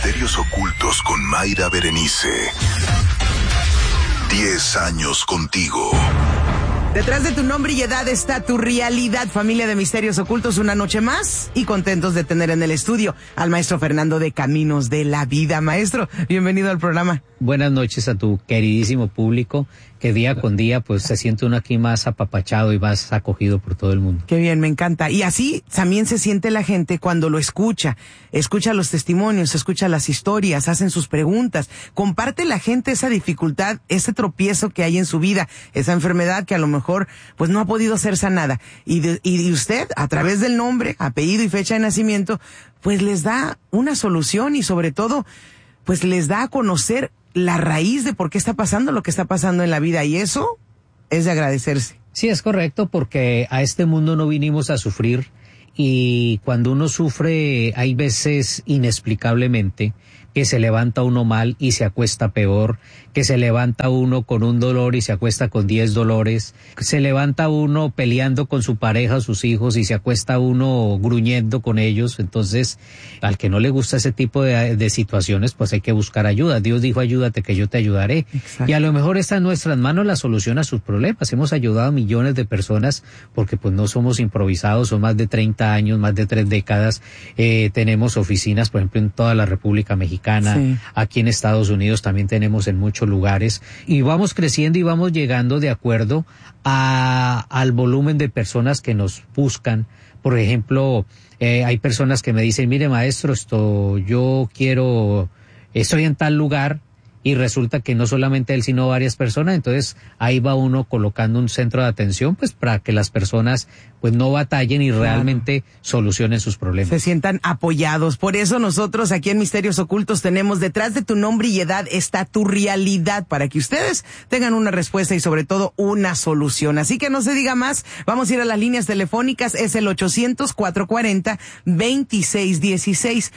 Misterios Ocultos con Mayra Berenice. 10 años contigo. Detrás de tu nombre y edad está tu realidad, familia de Misterios Ocultos, una noche más y contentos de tener en el estudio al maestro Fernando de Caminos de la Vida. Maestro, bienvenido al programa. Buenas noches a tu queridísimo público, que día con día pues se siente uno aquí más apapachado y más acogido por todo el mundo. Qué bien, me encanta. Y así también se siente la gente cuando lo escucha los testimonios, escucha las historias, hacen sus preguntas, comparte la gente esa dificultad, ese tropiezo que hay en su vida, esa enfermedad que a lo mejor pues no ha podido ser sanada. Y usted, a través del nombre, apellido y fecha de nacimiento, pues les da una solución y sobre todo pues les da a conocer la raíz de por qué está pasando lo que está pasando en la vida, y eso es de agradecerse. Sí, es correcto, porque a este mundo no vinimos a sufrir, y cuando uno sufre hay veces inexplicablemente que se levanta uno mal y se acuesta peor, que se levanta uno con un dolor y se acuesta con 10 dolores, se levanta uno peleando con su pareja o sus hijos y se acuesta uno gruñendo con ellos. Entonces, al que no le gusta ese tipo de situaciones, pues hay que buscar ayuda. Dios dijo, ayúdate que yo te ayudaré. Exacto. Y a lo mejor está en nuestras manos la solución a sus problemas. Hemos ayudado a millones de personas porque pues no somos improvisados, son más de 30 años, más de 3 décadas. Tenemos oficinas, por ejemplo, en toda la República Mexicana, sí. Aquí en Estados Unidos también tenemos en muchos lugares, y vamos creciendo y vamos llegando de acuerdo al volumen de personas que nos buscan. Por ejemplo, hay personas que me dicen, mire maestro, estoy en tal lugar, y resulta que no solamente él, sino varias personas. Entonces ahí va uno colocando un centro de atención, pues para que las personas pues no batallen y realmente solucionen sus problemas. Se sientan apoyados. Por eso nosotros aquí en Misterios Ocultos tenemos detrás de tu nombre y edad está tu realidad, para que ustedes tengan una respuesta y sobre todo una solución. Así que no se diga más, vamos a ir a las líneas telefónicas. Es el 800-440-2616.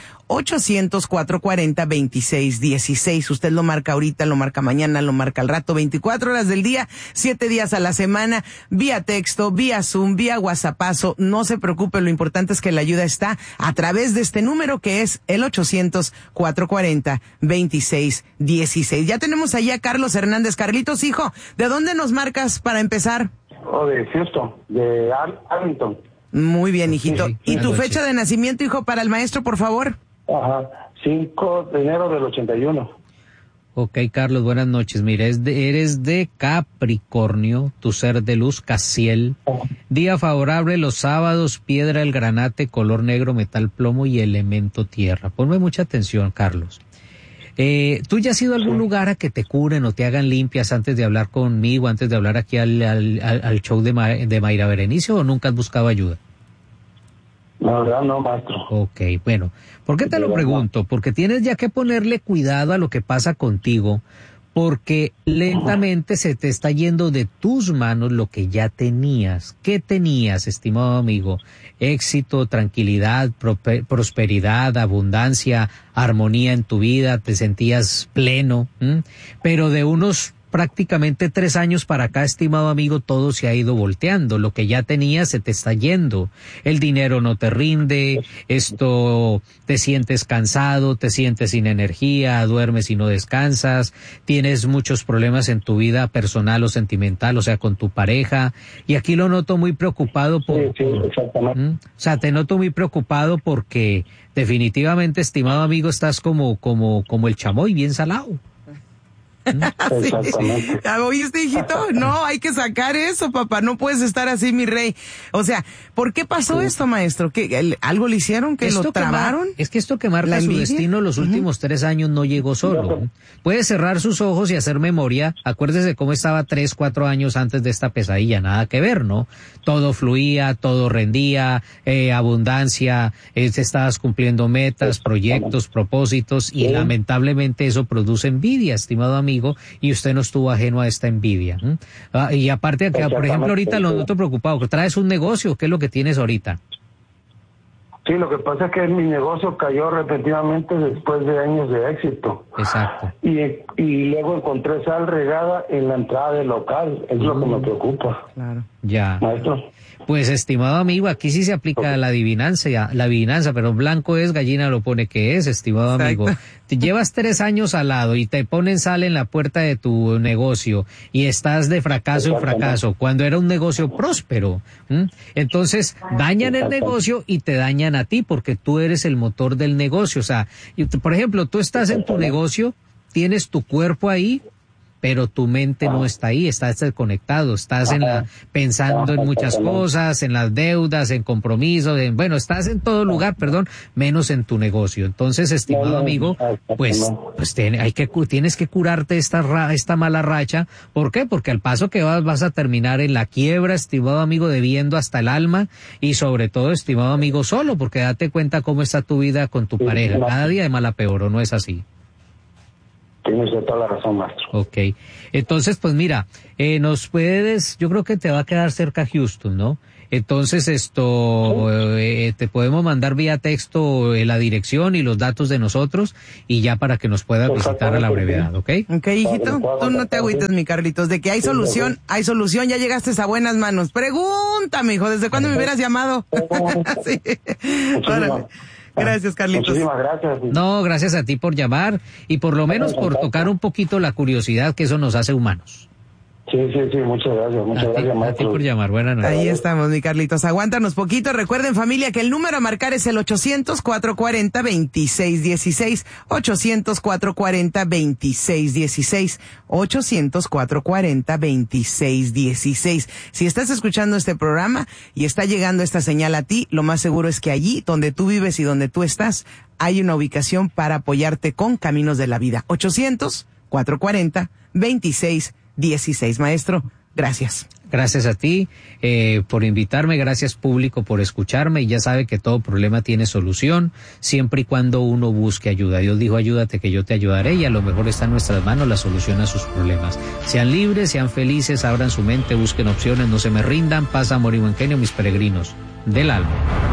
800-440-2616. Usted lo marca ahorita, lo marca mañana, lo marca al rato, 24 horas del día, 7 días a la semana, vía texto, vía Zoom, vía WhatsAppazo. No se preocupe, lo importante es que la ayuda está a través de este número que es el 800-440-2616. Ya tenemos allá a Carlos Hernández. Carlitos, hijo, ¿de dónde nos marcas para empezar? De Houston, de Arlington. Muy bien, hijito. Sí, ¿Y tu noches. fecha de nacimiento, hijo, para el maestro, por favor? 5 de enero del 81. Ok, Carlos, buenas noches. Mira, eres de Capricornio, tu ser de luz, Casiel. Día favorable los sábados, piedra el granate, color negro, metal plomo y elemento tierra. Ponme mucha atención, Carlos. ¿Tú ya has ido a algún lugar a que te curen o te hagan limpias antes de hablar conmigo, antes de hablar aquí al show de Mayra Berenice, o nunca has buscado ayuda? La verdad no, maestro. Ok, bueno, ¿por qué te lo pregunto? Porque tienes ya que ponerle cuidado a lo que pasa contigo, porque lentamente se te está yendo de tus manos lo que ya tenías. ¿Qué tenías, estimado amigo? Éxito, tranquilidad, prosperidad, abundancia, armonía en tu vida, te sentías pleno, pero de unos prácticamente 3 años para acá, estimado amigo, todo se ha ido volteando. Lo que ya tenías se te está yendo. El dinero no te rinde, te sientes cansado, te sientes sin energía, duermes y no descansas, tienes muchos problemas en tu vida personal o sentimental, o sea, con tu pareja. Y aquí lo noto muy preocupado Sí, exactamente. O sea, te noto muy preocupado porque definitivamente, estimado amigo, estás como el chamoy, bien salado. Exactamente. ¿Oíste, hijito? No, hay que sacar eso, papá. No puedes estar así, mi rey. O sea, ¿por qué pasó esto, maestro? ¿Que algo le hicieron? ¿Que lo trabaron? Es que esto que marca su destino los últimos 3 años no llegó solo. Puede cerrar sus ojos y hacer memoria. Acuérdese cómo estaba 3, 4 años antes de esta pesadilla. Nada que ver, ¿no? Todo fluía, todo rendía, abundancia, estabas cumpliendo metas, proyectos, propósitos, y lamentablemente eso produce envidia, estimado amigo, y usted no estuvo ajeno a esta envidia. Y aparte de que, por ejemplo, ahorita lo noto preocupado, que traes un negocio, ¿qué es lo que tienes ahorita? Sí, lo que pasa es que mi negocio cayó repentinamente después de años de éxito. Exacto. Y luego encontré sal regada en la entrada del local. Es lo que me preocupa. Claro. Ya. Maestro. Pues, estimado amigo, aquí sí se aplica la adivinanza, pero blanco es, gallina lo pone que es, estimado amigo. Te llevas 3 años al lado y te ponen sal en la puerta de tu negocio y estás de fracaso en fracaso, cuando era un negocio próspero. Entonces, dañan el negocio y te dañan a ti porque tú eres el motor del negocio. O sea, por ejemplo, tú estás en tu negocio, tienes tu cuerpo ahí, pero tu mente no está ahí, estás desconectado, estás pensando en muchas cosas, en las deudas, en compromisos, estás en todo lugar, menos en tu negocio. Entonces, estimado amigo, tienes que curarte esta mala racha. ¿Por qué? Porque al paso que vas a terminar en la quiebra, estimado amigo, debiendo hasta el alma, y sobre todo, estimado amigo, solo, porque date cuenta cómo está tu vida con tu pareja, cada día de mal a peor, ¿o no es así? Tienes toda la razón, maestro. Ok. Entonces, pues mira, yo creo que te va a quedar cerca Houston, ¿no? Entonces, te podemos mandar vía texto la dirección y los datos de nosotros y ya para que nos puedas visitar a la brevedad, ¿ok? Ok, hijito, tú no te agüites, mi Carlitos, de que hay solución, ya llegaste a buenas manos. Pregúntame, hijo, ¿desde cuándo me hubieras llamado? Sí. Órale. Gracias, Carlitos. Muchísimas gracias. No, gracias a ti por llamar y por lo menos por tocar un poquito la curiosidad, que eso nos hace humanos. Sí, muchas gracias, maestro. A ti por llamar, buenas noches. Ahí estamos, mi Carlitos. Aguántanos poquito. Recuerden, familia, que el número a marcar es el 800-440-2616. 800-440-2616. 800-440-2616. Si estás escuchando este programa y está llegando esta señal a ti, lo más seguro es que allí, donde tú vives y donde tú estás, hay una ubicación para apoyarte con Caminos de la Vida. 800-440-2616. Maestro, gracias. Gracias a ti por invitarme, gracias público por escucharme, y ya sabe que todo problema tiene solución siempre y cuando uno busque ayuda. Dios dijo, ayúdate que yo te ayudaré, y a lo mejor está en nuestras manos la solución a sus problemas. Sean libres, sean felices, abran su mente, busquen opciones, no se me rindan. Paz, amor y buen genio, mis peregrinos del alma.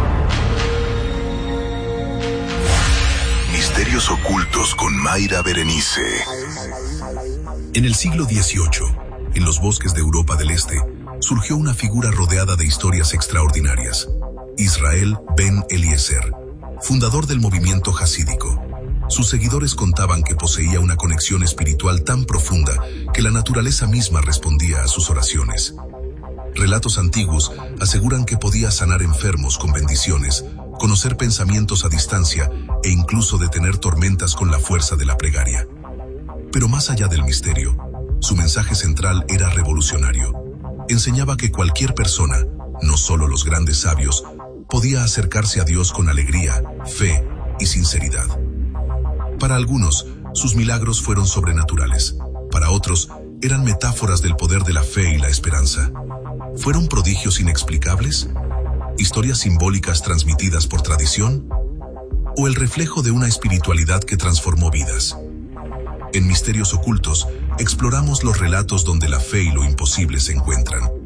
Misterios ocultos con Mayra Berenice. En el siglo XVIII, en los bosques de Europa del Este, surgió una figura rodeada de historias extraordinarias. Israel Ben Eliezer, fundador del movimiento jasídico. Sus seguidores contaban que poseía una conexión espiritual tan profunda que la naturaleza misma respondía a sus oraciones. Relatos antiguos aseguran que podía sanar enfermos con bendiciones, conocer pensamientos a distancia e incluso detener tormentas con la fuerza de la plegaria. Pero más allá del misterio, su mensaje central era revolucionario. Enseñaba que cualquier persona, no solo los grandes sabios, podía acercarse a Dios con alegría, fe y sinceridad. Para algunos, sus milagros fueron sobrenaturales. Para otros, eran metáforas del poder de la fe y la esperanza. ¿Fueron prodigios inexplicables? ¿Historias simbólicas transmitidas por tradición? ¿O el reflejo de una espiritualidad que transformó vidas? En Misterios Ocultos, exploramos los relatos donde la fe y lo imposible se encuentran.